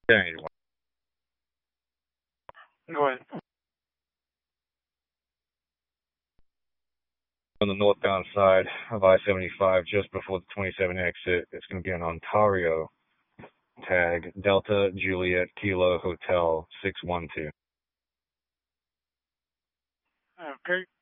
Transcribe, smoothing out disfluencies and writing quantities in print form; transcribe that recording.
Yeah, Go ahead. on the northbound side of I-75, just before the 27 exit, it's going to be an Ontario tag, Delta Juliet Kilo Hotel 612. Okay.